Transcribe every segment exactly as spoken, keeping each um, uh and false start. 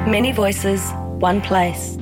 Many voices, one place.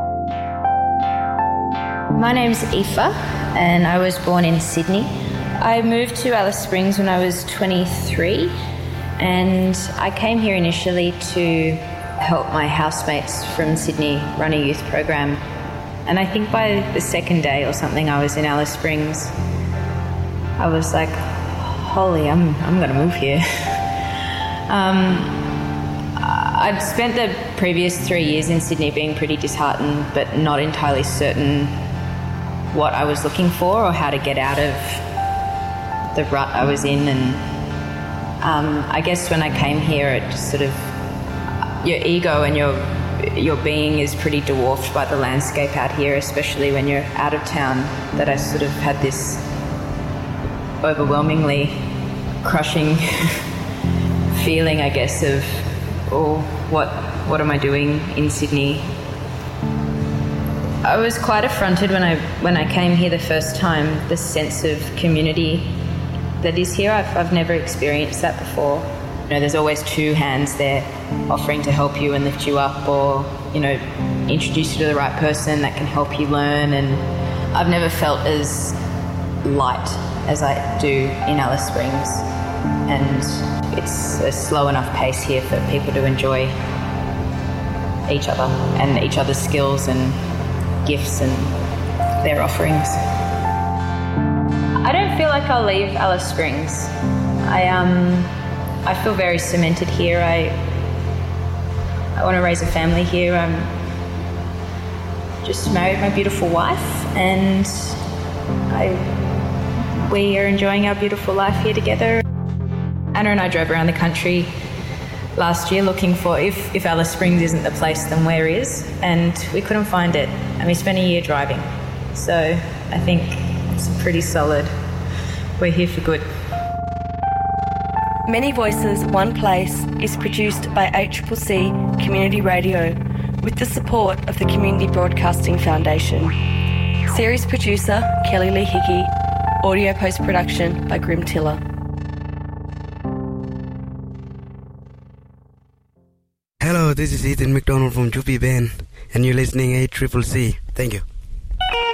My name's Aoife and I was born in Sydney. I moved to Alice Springs when I was twenty-three and I came here initially to help my housemates from Sydney run a youth program. And I think by the second day or something I was in Alice Springs, I was like, holy, I'm I'm going to move here. um, I'd spent the previous three years in Sydney being pretty disheartened but not entirely certain what I was looking for or how to get out of the rut I was in. And um, I guess when I came here, it just sort of, your ego and your your being is pretty dwarfed by the landscape out here, especially when you're out of town, that I sort of had this overwhelmingly crushing feeling, I guess, of, oh, what what am I doing in Sydney? I was quite affronted when I when I came here the first time, the sense of community that is here. I've, I've never experienced that before. You know, there's always two hands there offering to help you and lift you up, or, you know, introduce you to the right person that can help you learn. And I've never felt as light as I do in Alice Springs. And it's a slow enough pace here for people to enjoy each other and each other's skills and gifts and their offerings. I don't feel like I'll leave Alice Springs. I um I feel very cemented here. I I want to raise a family here. I'm just married my beautiful wife, and I we are enjoying our beautiful life here together. Anna and I drove around the country last year looking for, if, if Alice Springs isn't the place, then where is? And we couldn't find it. And we spent a year driving. So I think it's pretty solid. We're here for good. Many Voices, One Place is produced by H C C Community Radio with the support of the Community Broadcasting Foundation. Series producer Kelly Lee Hickey. Audio post-production by Grim Tiller. Hello, this is Ethan McDonald from Juppie Band, and you're listening to A C C C. Thank you.